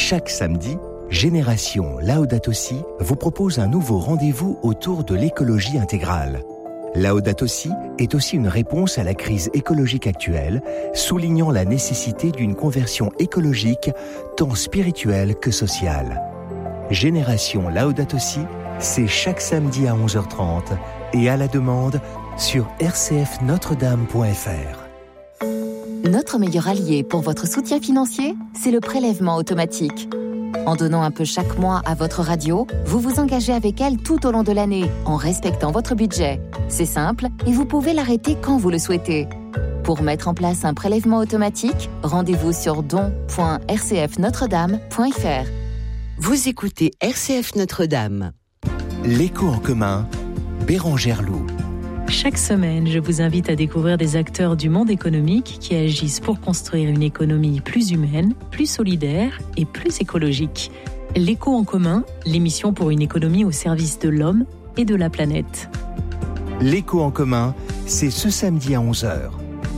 Chaque samedi, Génération Laudato Si vous propose un nouveau rendez-vous autour de l'écologie intégrale. Laudato Si est aussi une réponse à la crise écologique actuelle, soulignant la nécessité d'une conversion écologique tant spirituelle que sociale. Génération Laudato Si, c'est chaque samedi à 11h30 et à la demande sur rcfnotredame.fr. Notre meilleur allié pour votre soutien financier, c'est le prélèvement automatique. En donnant un peu chaque mois à votre radio, vous vous engagez avec elle tout au long de l'année, en respectant votre budget. C'est simple et vous pouvez l'arrêter quand vous le souhaitez. Pour mettre en place un prélèvement automatique, rendez-vous sur don.rcfnotredame.fr. Vous écoutez RCF Notre-Dame. L'écho en commun, Bérangère Loup. Chaque semaine, je vous invite à découvrir des acteurs du monde économique qui agissent pour construire une économie plus humaine, plus solidaire et plus écologique. L'écho en commun, l'émission pour une économie au service de l'homme et de la planète. L'écho en commun, c'est ce samedi à 11h.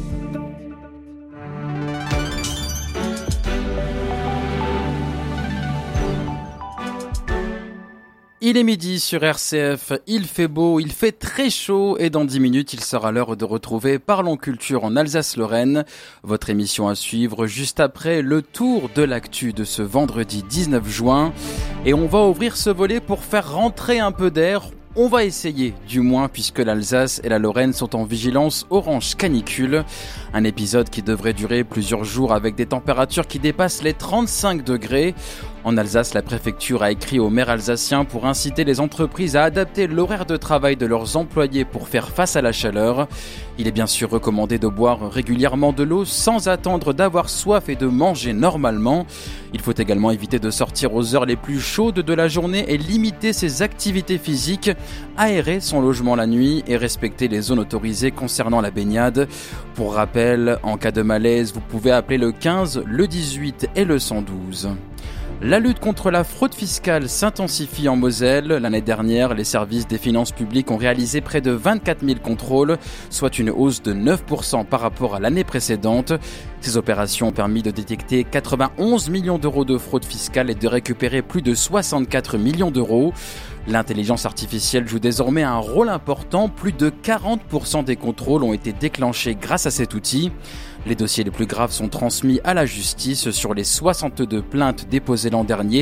Il est midi sur RCF, il fait beau, il fait très chaud et dans 10 minutes, il sera l'heure de retrouver Parlons Culture en Alsace-Lorraine. Votre émission à suivre juste après le tour de l'actu de ce vendredi 19 juin. Et on va ouvrir ce volet pour faire rentrer un peu d'air. On va essayer, du moins, puisque l'Alsace et la Lorraine sont en vigilance orange canicule. Un épisode qui devrait durer plusieurs jours avec des températures qui dépassent les 35 degrés. En Alsace, la préfecture a écrit aux maires alsaciens pour inciter les entreprises à adapter l'horaire de travail de leurs employés pour faire face à la chaleur. Il est bien sûr recommandé de boire régulièrement de l'eau sans attendre d'avoir soif et de manger normalement. Il faut également éviter de sortir aux heures les plus chaudes de la journée et limiter ses activités physiques, aérer son logement la nuit et respecter les zones autorisées concernant la baignade. Pour rappel, en cas de malaise, vous pouvez appeler le 15, le 18 et le 112. La lutte contre la fraude fiscale s'intensifie en Moselle. L'année dernière, les services des finances publiques ont réalisé près de 24 000 contrôles, soit une hausse de 9% par rapport à l'année précédente. Ces opérations ont permis de détecter 91 millions d'euros de fraude fiscale et de récupérer plus de 64 millions d'euros. L'intelligence artificielle joue désormais un rôle important. Plus de 40% des contrôles ont été déclenchés grâce à cet outil. Les dossiers les plus graves sont transmis à la justice. Sur les 62 plaintes déposées l'an dernier,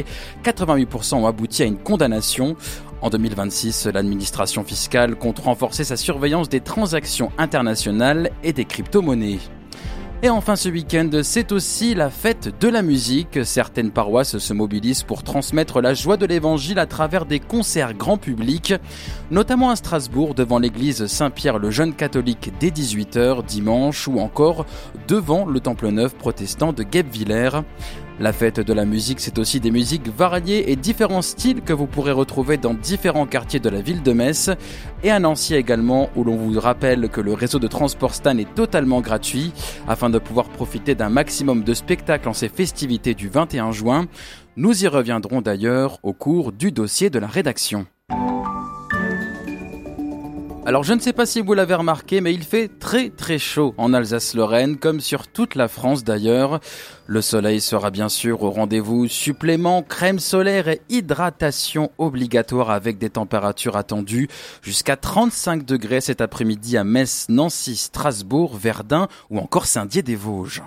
88% ont abouti à une condamnation. En 2026, l'administration fiscale compte renforcer sa surveillance des transactions internationales et des crypto-monnaies. Et enfin ce week-end, c'est aussi la fête de la musique. Certaines paroisses se mobilisent pour transmettre la joie de l'évangile à travers des concerts grand public, notamment à Strasbourg devant l'église Saint-Pierre le Jeune Catholique dès 18h dimanche ou encore devant le Temple Neuf protestant de Guebwiller. La fête de la musique, c'est aussi des musiques variées et différents styles que vous pourrez retrouver dans différents quartiers de la ville de Metz et à Nancy également, où l'on vous rappelle que le réseau de transport Stan est totalement gratuit afin de pouvoir profiter d'un maximum de spectacles en ces festivités du 21 juin. Nous y reviendrons d'ailleurs au cours du dossier de la rédaction. Alors je ne sais pas si vous l'avez remarqué, mais il fait très très chaud en Alsace-Lorraine, comme sur toute la France d'ailleurs. Le soleil sera bien sûr au rendez-vous, supplément, crème solaire et hydratation obligatoire avec des températures attendues jusqu'à 35 degrés cet après-midi à Metz, Nancy, Strasbourg, Verdun ou encore Saint-Dié-des-Vosges.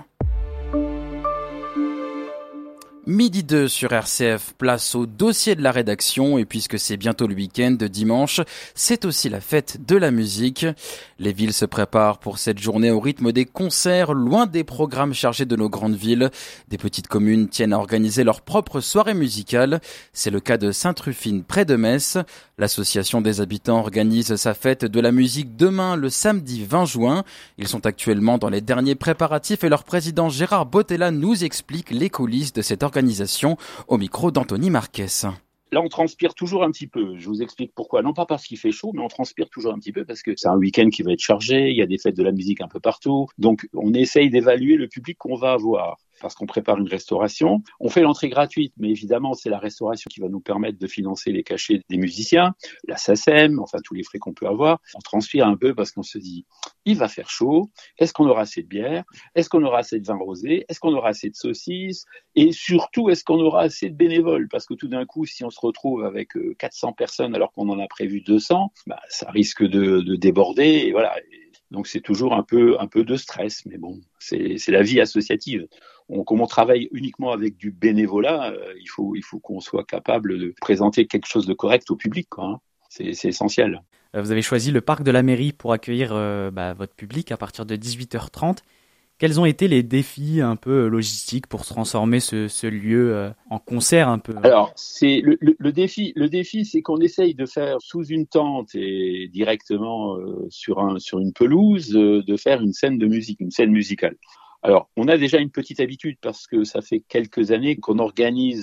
Midi 2 sur RCF, place au dossier de la rédaction et puisque c'est bientôt le week-end de dimanche, c'est aussi la fête de la musique. Les villes se préparent pour cette journée au rythme des concerts, loin des programmes chargés de nos grandes villes. Des petites communes tiennent à organiser leur propre soirée musicale. C'est le cas de Sainte-Rufine près de Metz. L'association des habitants organise sa fête de la musique demain le samedi 20 juin. Ils sont actuellement dans les derniers préparatifs et leur président Gérard Bottella nous explique les coulisses de cette organisation au micro d'Anthony Marquez. Là, on transpire toujours un petit peu. Je vous explique pourquoi. Non pas parce qu'il fait chaud, mais on transpire toujours un petit peu parce que c'est un week-end qui va être chargé. Il y a des fêtes de la musique un peu partout. Donc, on essaye d'évaluer le public qu'on va avoir. parce qu'on prépare une restauration. On fait l'entrée gratuite, mais évidemment, c'est la restauration qui va nous permettre de financer les cachets des musiciens, la SACEM, enfin tous les frais qu'on peut avoir. On transpire un peu parce qu'on se dit, il va faire chaud, est-ce qu'on aura assez de bière, est-ce qu'on aura assez de vin rosé, est-ce qu'on aura assez de saucisses, et surtout, est-ce qu'on aura assez de bénévoles, parce que tout d'un coup, si on se retrouve avec 400 personnes alors qu'on en a prévu 200, ça risque de déborder, et voilà. Donc c'est toujours un peu de stress, mais bon, c'est la vie associative. Comme on travaille uniquement avec du bénévolat, il faut qu'on soit capable de présenter quelque chose de correct au public, quoi, hein. C'est essentiel. Vous avez choisi le parc de la mairie pour accueillir votre public à partir de 18h30. Quels ont été les défis un peu logistiques pour transformer ce lieu en concert un peu? Alors, c'est le défi, c'est qu'on essaye de faire sous une tente et directement sur une pelouse, de faire une scène de musique, une scène musicale. Alors, on a déjà une petite habitude parce que ça fait quelques années qu'on organise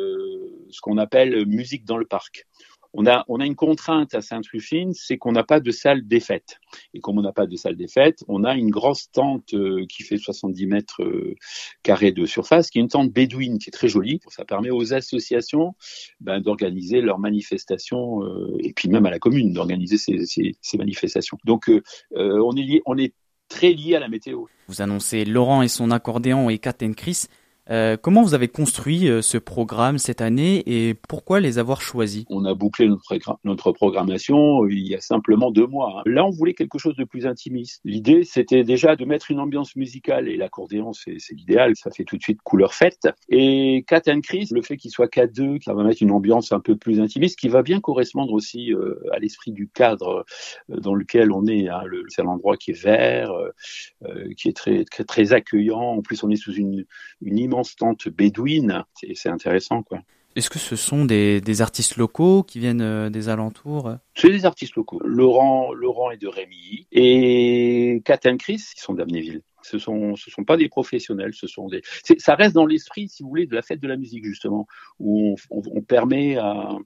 ce qu'on appelle musique dans le parc. On a une contrainte à Sainte-Rufine, c'est qu'on n'a pas de salle des fêtes. Et comme on n'a pas de salle des fêtes, on a une grosse tente qui fait 70 mètres carrés de surface, qui est une tente bédouine qui est très jolie. Ça permet aux associations d'organiser leurs manifestations et puis même à la commune d'organiser ces manifestations. Donc on est très lié à la météo. Vous annoncez Laurent et son accordéon et Cat & Chris. Comment vous avez construit ce programme cette année et pourquoi les avoir choisis? On a bouclé notre programmation il y a simplement 2 mois. Là, on voulait quelque chose de plus intimiste. L'idée, c'était déjà de mettre une ambiance musicale et l'accordéon, c'est l'idéal. Ça fait tout de suite couleur fête. Et Cat & Chris, le fait qu'il soit 4-2, ça va mettre une ambiance un peu plus intimiste qui va bien correspondre aussi à l'esprit du cadre dans lequel on est. Hein. C'est un endroit qui est vert, qui est très, très, très accueillant. En plus, on est sous une immense tente bédouine, c'est intéressant, quoi. Est-ce que ce sont des artistes locaux qui viennent des alentours? C'est des artistes locaux. Laurent est de Rémilly et Cat & Chris, ils sont d'Amnéville. Ce sont pas des professionnels, ça reste dans l'esprit, si vous voulez, de la fête de la musique, justement, où on permet à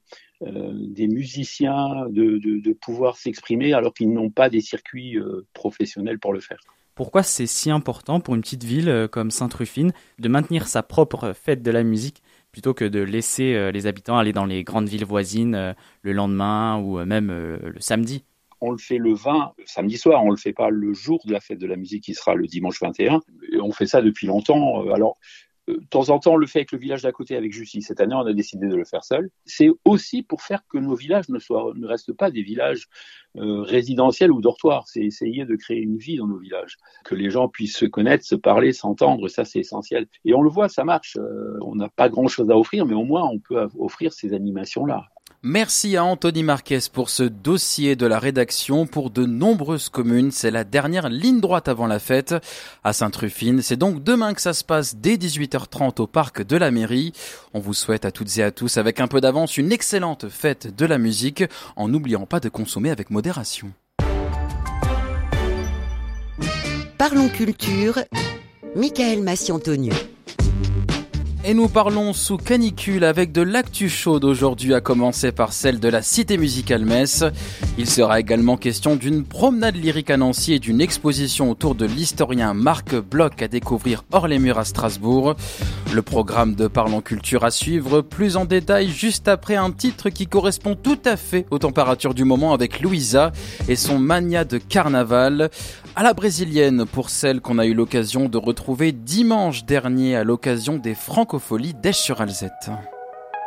des musiciens de pouvoir s'exprimer alors qu'ils n'ont pas des circuits professionnels pour le faire. Pourquoi c'est si important pour une petite ville comme Sainte-Rufine de maintenir sa propre fête de la musique plutôt que de laisser les habitants aller dans les grandes villes voisines le lendemain ou même le samedi? On le fait le samedi soir, on le fait pas le jour de la fête de la musique qui sera le dimanche 21. Et on fait ça depuis longtemps. Alors, de temps en temps, on le fait avec le village d'à côté, avec Jussy. Cette année, on a décidé de le faire seul. C'est aussi pour faire que nos villages ne restent pas des villages résidentiels ou dortoirs. C'est essayer de créer une vie dans nos villages. Que les gens puissent se connaître, se parler, s'entendre, ça c'est essentiel. Et on le voit, ça marche. On n'a pas grand-chose à offrir, mais au moins on peut offrir ces animations-là. Merci à Anthony Marquez pour ce dossier de la rédaction. Pour de nombreuses communes, c'est la dernière ligne droite avant la fête. À Sainte-Rufine, c'est donc demain que ça se passe dès 18h30 au parc de la mairie. On vous souhaite à toutes et à tous, avec un peu d'avance, une excellente fête de la musique, en n'oubliant pas de consommer avec modération. Parlons culture, Michael Massiantonieu. Et nous parlons sous canicule avec de l'actu chaude aujourd'hui, à commencer par celle de la Cité musicale Metz. Il sera également question d'une promenade lyrique à Nancy et d'une exposition autour de l'historien Marc Bloch à découvrir hors les murs à Strasbourg. Le programme de Parlons culture à suivre plus en détail juste après un titre qui correspond tout à fait aux températures du moment avec Louisa et son mania de carnaval. À la brésilienne pour celle qu'on a eu l'occasion de retrouver dimanche dernier à l'occasion des Francopholies d'Esch-sur-Alzette.